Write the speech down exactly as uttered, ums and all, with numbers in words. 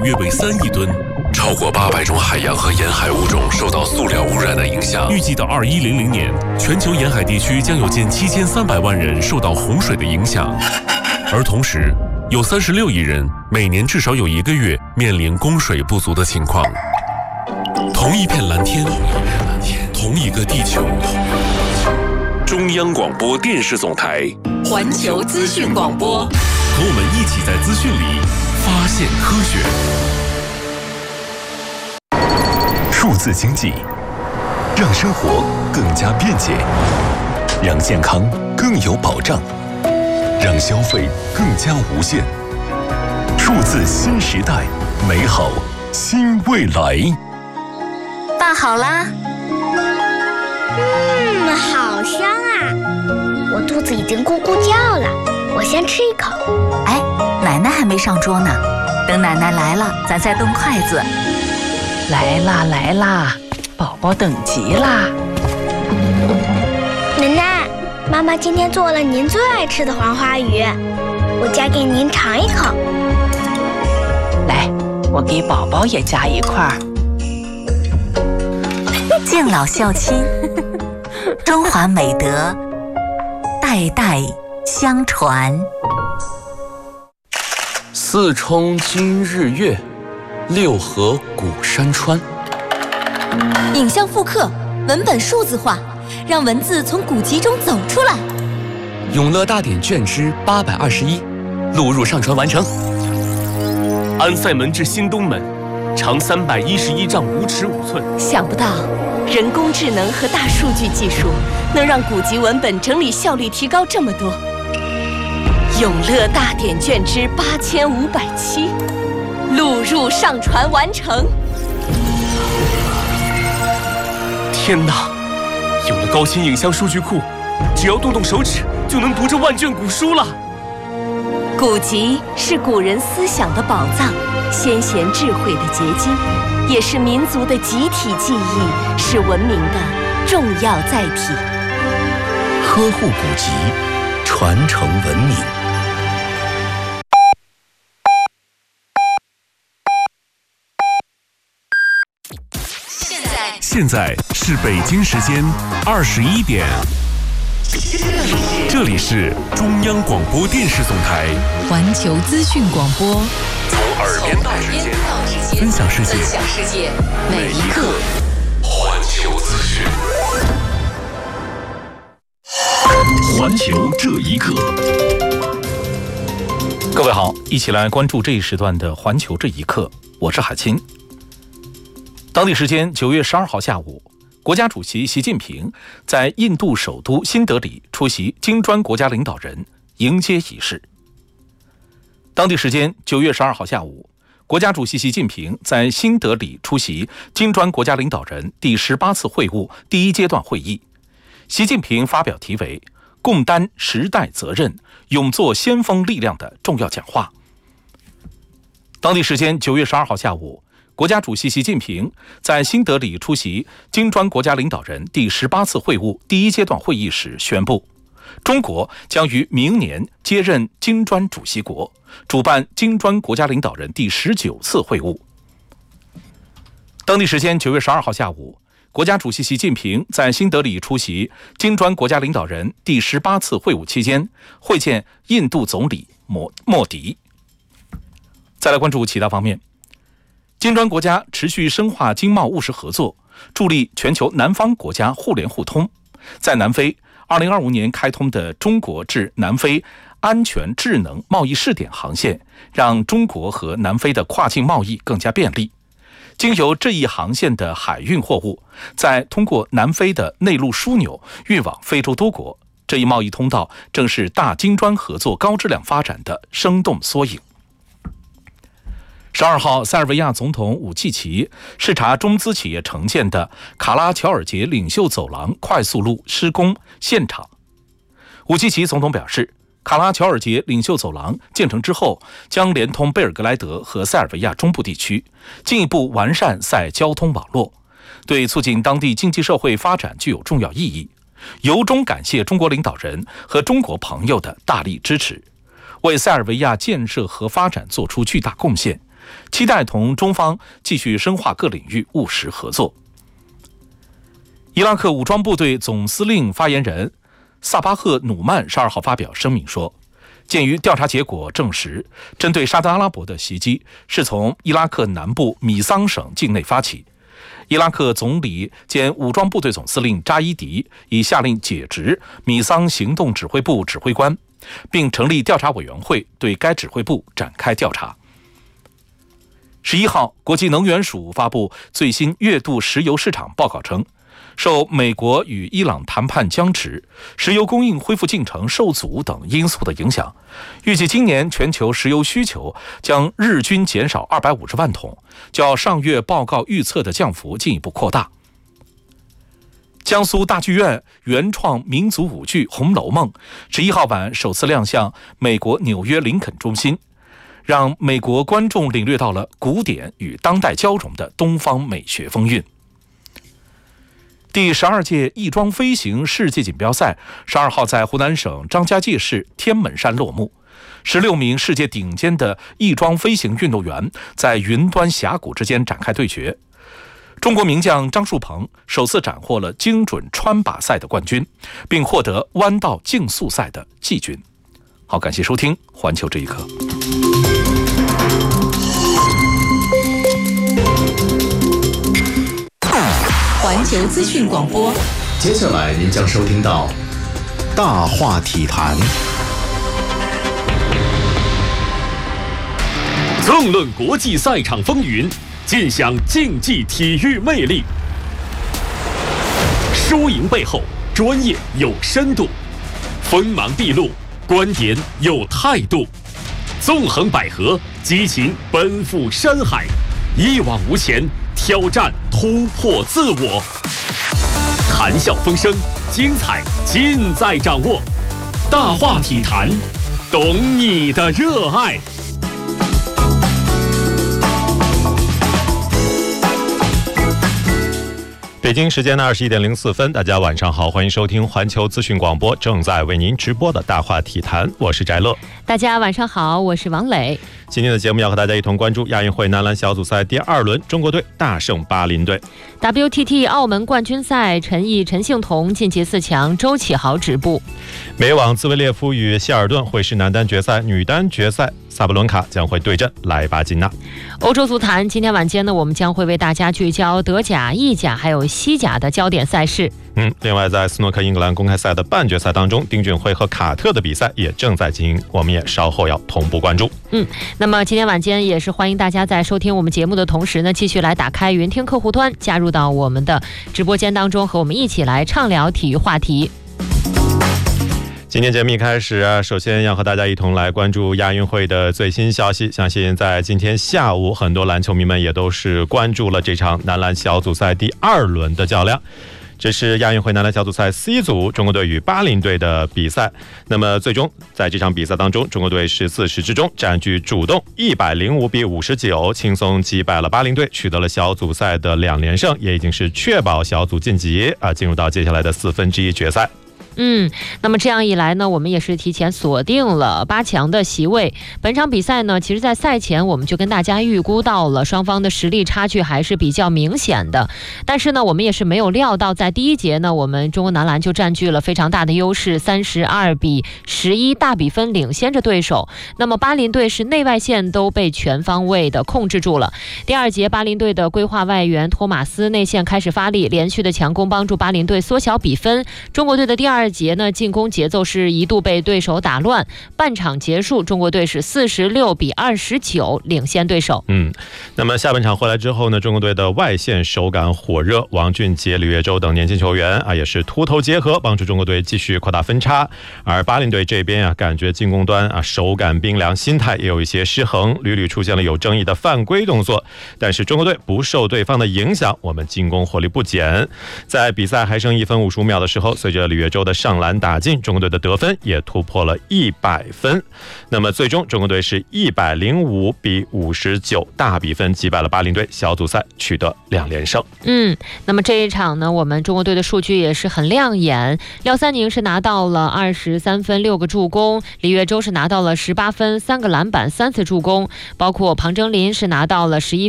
约为三亿吨，超过八百种海洋和沿海物种受到塑料污染的影响。预计到二一零零年，全球沿海地区将有近七千三百万人受到洪水的影响，而同时，有三十六亿人每年至少有一个月面临供水不足的情况。同一片蓝天，同一个地球。中央广播电视总台， 环球资讯广播， 和我们一起在资讯里发现科学。数字经济让生活更加便捷，让健康更有保障，让消费更加无限。数字新时代，美好新未来。 拌好啦。 嗯，好香啊！我肚子已经咕咕叫了，我先吃一口。 哎，奶奶还没上桌呢，等奶奶来了，咱再动筷子。 来啦来啦，宝宝等急啦！ 奶奶，妈妈今天做了您最爱吃的黄花鱼，我夹给您尝一口。 来，我给宝宝也夹一块儿。 敬老孝亲，中华美德代代相传。 四冲今日月，六合古山川。 影像复刻，文本数字化，让文字从古籍中走出来。 永乐大典卷之八百二十一，录入上传完成。 安塞门至新东门，长三百一十一丈五尺五寸。 想不到，人工智能和大数据技术能让古籍文本整理效率提高这么多。永乐大典卷之八千五百七，录入上传完成。 天哪！有了高清影像数据库，只要动动手指就能读这万卷古书了。 古籍是古人思想的宝藏，先贤智慧的结晶，也是民族的集体记忆，是文明的重要载体。 呵护古籍，传承文明。 现在现在是北京时间二十一点，这里是中央广播电视总台环球资讯广播， 从耳边到指尖，分享世界， 分享世界，每一刻。 环球资讯，环球这一刻。 各位好，一起来关注这一时段的环球这一刻，我是海清。当地时间九月十二号下午，国家主席习近平在印度首都新德里出席金砖国家领导人迎接仪式。当地时间九月十二号下午，国家主席习近平在新德里出席金砖国家领导人第十八次会晤第一阶段会议。习近平发表题为“共担时代责任，勇做先锋力量”的重要讲话。当地时间九月十二号下午，国家主席习近平在新德里出席金砖国家领导人第十八次会晤第一阶段会议时宣布，中国将于明年接任金砖主席国，主办金砖国家领导人第十九次会晤。当地时间九月十二号下午，国家主席习近平在新德里出席金砖国家领导人第十八次会晤期间，会见印度总理莫莫迪。再来关注其他方面，金砖国家持续深化经贸务实合作，助力全球南方国家互联互通。在南非，二零二五年开通的中国至南非安全智能贸易试点航线，让中国和南非的跨境贸易更加便利。经由这一航线的海运货物，再通过南非的内陆枢纽运往非洲多国，这一贸易通道正是大金砖合作高质量发展的生动缩影。十二号，塞尔维亚总统武契奇视察中资企业承建的卡拉乔尔捷领袖走廊快速路施工现场。武契奇总统表示，卡拉乔尔捷领袖走廊建成之后，将连通贝尔格莱德和塞尔维亚中部地区，进一步完善塞交通网络，对促进当地经济社会发展具有重要意义。由衷感谢中国领导人和中国朋友的大力支持，为塞尔维亚建设和发展做出巨大贡献， 期待同中方继续深化各领域务实合作。伊拉克武装部队总司令发言人萨巴赫努曼十二号发表声明说，鉴于调查结果证实，针对沙特阿拉伯的袭击是从伊拉克南部米桑省境内发起，伊拉克总理兼武装部队总司令扎伊迪已下令解职米桑行动指挥部指挥官，并成立调查委员会对该指挥部展开调查。十一号，国际能源署发布最新月度石油市场报告称，受美国与伊朗谈判僵持、石油供应恢复进程受阻等因素的影响，预计今年全球石油需求将日均减少二百五十万桶，较上月报告预测的降幅进一步扩大。江苏大剧院原创民族舞剧《红楼梦》十一号晚首次亮相美国纽约林肯中心，让美国观众领略到了古典与当代交融的东方美学风韵。第十二届翼装飞行世界锦标赛十二号在湖南省张家界市天门山落幕，十六名世界顶尖的翼装飞行运动员在云端峡谷之间展开对决。中国名将张树鹏首次斩获了精准穿靶赛的冠军，并获得弯道竞速赛的季军。好，感谢收听环球这一刻。 环球资讯广播， 接下来您将收听到大话体坛， 纵论国际赛场风云，尽享竞技体育魅力。输赢背后，专业有深度；锋芒毕露，观点有态度。纵横捭阖，激情奔赴山海，一往无前，挑战突破自我。谈笑风生，精彩尽在掌握。大话体坛，懂你的热爱。 北京时间的二十一点零四分，大家晚上好，欢迎收听环球资讯广播正在为您直播的大话体坛，我是翟乐。 大家晚上好，我是王磊。 今天的节目要和大家一同关注亚运会男篮小组赛第二轮，中国队大胜巴林队。 W T T 澳门冠军赛，陈毅、陈幸同晋级四强，周启豪止步。 美网兹维列夫与希尔顿会师男单决赛，女单决赛萨布伦卡将会对阵莱巴金娜。 欧洲足坛，今天晚间呢，我们将会为大家聚焦德甲、意甲还有西甲的焦点赛事。 嗯，另外在斯诺克英格兰公开赛的半决赛当中，丁俊晖和卡特的比赛也正在进行，我们也稍后要同步关注。 嗯，那么今天晚间也是欢迎大家在收听我们节目的同时呢，继续来打开云听客户端，加入到我们的直播间当中，和我们一起来畅聊体育话题。 今天节目一开始啊，首先要和大家一同来关注亚运会的最新消息。相信在今天下午，很多篮球迷们也都是关注了这场男篮小组赛第二轮的较量。这是亚运会男篮小组赛 C 组中国队与巴林队的比赛。那么最终在这场比赛当中，中国队是自始至终占据主动，一百零五比五十九轻松击败了巴林队，取得了小组赛的两连胜，也已经是确保小组晋级啊，进入到接下来的四分之一决赛。 嗯，那么这样一来呢，我们也是提前锁定了八强的席位。本场比赛呢，其实在赛前我们就跟大家预估到了双方的实力差距还是比较明显的，但是呢，我们也是没有料到在第一节呢，我们中国男篮就占据了非常大的优势，三十二比十一大比分领先着对手。那么巴林队是内外线都被全方位的控制住了。第二节巴林队的规划外援托马斯内线开始发力，连续的强攻帮助巴林队缩小比分。中国队的第二节呢，进攻节奏是一度被对手打乱。半场结束，中国队是四十六比二十九领先对手。 嗯，那么下半场回来之后呢，中国队的外线手感火热，王俊杰、李月洲等年轻球员啊，也是突头结合，帮助中国队继续扩大分差。而巴林队这边啊，感觉进攻端啊手感冰凉，心态也有一些失衡，屡屡出现了有争议的犯规动作。但是中国队不受对方的影响，我们进攻火力不减。在比赛还剩一分五十五秒的时候，随着李月洲的的上篮打进，中国队的得分也突破了一百分。那么最终中国队是一百零五比五十九大比分击败了巴林队，小组赛取得两连胜。 嗯，那么这一场呢，我们中国队的数据也是很亮眼。廖三宁是拿到了二十三分六个助攻，李月洲是拿到了十八分三个篮板三次助攻，包括庞征林是拿到了十一